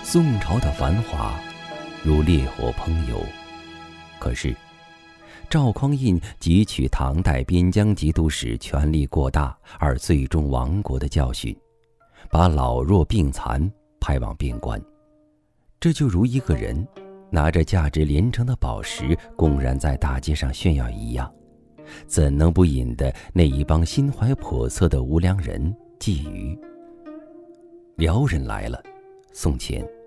宋朝的繁华如烈火烹油，可是赵匡胤汲取唐代边疆节度使权力过大而最终亡国的教训，把老弱病残派往边关。这就如一个人拿着价值连城的宝石公然在大街上炫耀一样，怎能不引得那一帮心怀叵测的无良人觊觎？辽人来了，宋前